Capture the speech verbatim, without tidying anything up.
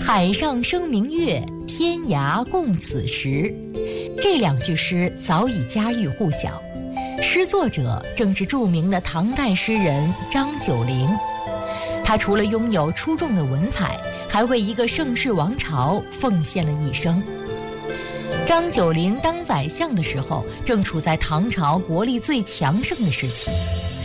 海上生明月，天涯共此时。这两句诗早已家喻户晓，诗作者正是著名的唐代诗人张九龄。他除了拥有出众的文采，还为一个盛世王朝奉献了一生。张九龄当宰相的时候，正处在唐朝国力最强盛的时期。